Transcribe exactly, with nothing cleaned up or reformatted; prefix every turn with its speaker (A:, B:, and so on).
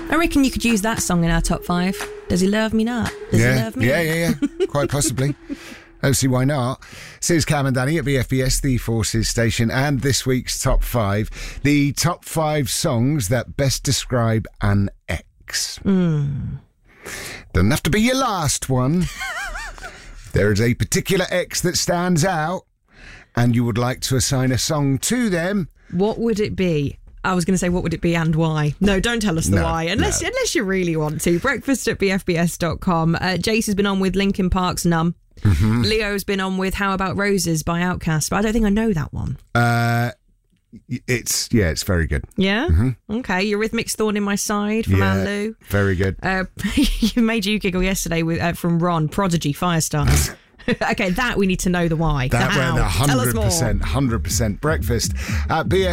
A: I reckon you could use that song in our top five. Does he love me not? Does
B: yeah.
A: he love me?
B: Yeah, yeah, yeah. Quite possibly. Don't see why not. So it's Cam and Danny at B F B S, the Forces station, and this week's top five. The top five songs that best describe an ex.
A: Mm.
B: Doesn't have to be your last one. There is a particular ex that stands out, and you would like to assign a song to them.
A: What would it be? I was going to say, what would it be and why? No, don't tell us the
B: No,
A: why, unless
B: no.
A: unless you really want to. Breakfast at b f b s dot com. Uh, Jace has been on with Linkin Park's Numb. Mm-hmm. Leo's been on with How About Roses by Outkast, but I don't think I know that one.
B: Uh, it's, yeah, it's very good.
A: Yeah?
B: Mm-hmm.
A: Okay, Eurythmics Thorn in My Side from
B: Yeah,
A: Aunt Lou.
B: very good.
A: Uh, you made you giggle yesterday with uh, from Ron, Prodigy, Firestars. Okay, that we need to know the why.
B: That
A: the how.
B: went
A: Tell us
B: one hundred percent,
A: more.
B: one hundred percent breakfast at B F